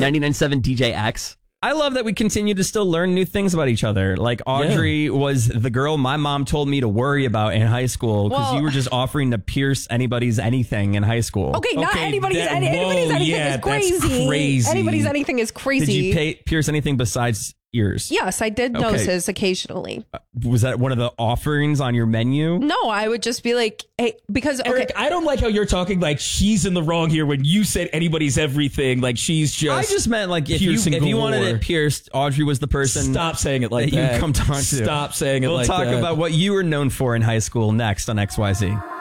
99.7 DJ X. I love that we continue to still learn new things about each other. Like Audrey was the girl my mom told me to worry about in high school because you were just offering to pierce anybody's anything in high school. Okay, not anybody's anything is crazy. That's crazy. Anybody's anything is crazy. Did you pierce anything besides ears? Yes, I did noses occasionally. Was that one of the offerings on your menu? No, I would just be like, hey, because Eric, I don't like how you're talking like she's in the wrong here when you said anybody's everything. Like she's just. I just meant like if you wanted it pierced, Audrey was the person. Stop saying it like that. You come talk to. Stop saying it like that. We'll talk about what you were known for in high school next on XYZ.